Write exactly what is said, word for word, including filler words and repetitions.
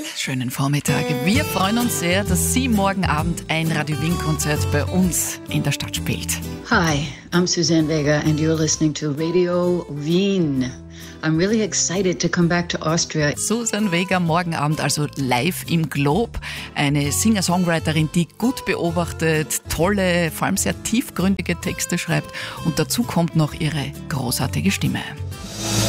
Schönen Vormittag. Wir freuen uns sehr, dass sie morgen Abend ein Radio Wien-Konzert bei uns in der Stadt spielt. Hi, I'm Suzanne Vega and you're listening to Radio Wien. I'm really excited to come back to Austria. Suzanne Vega morgen Abend also live im Globe. Eine Singer-Songwriterin, die gut beobachtet, tolle, vor allem sehr tiefgründige Texte schreibt. Und dazu kommt noch ihre großartige Stimme.